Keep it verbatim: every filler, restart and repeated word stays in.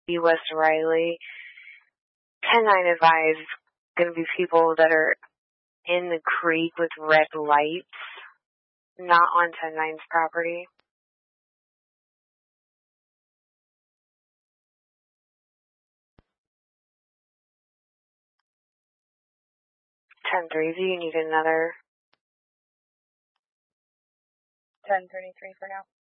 be West Riley. ten nine advise, going to be people that are in the creek with red lights, not on ten nine's property. ten three, do you need another? ten thirty-three for now.